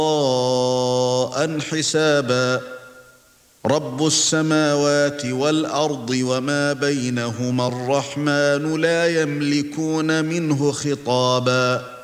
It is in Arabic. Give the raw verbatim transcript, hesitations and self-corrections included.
عطاء حسابا رب السماوات والأرض وما بينهما الرحمن لا يملكون منه خطابا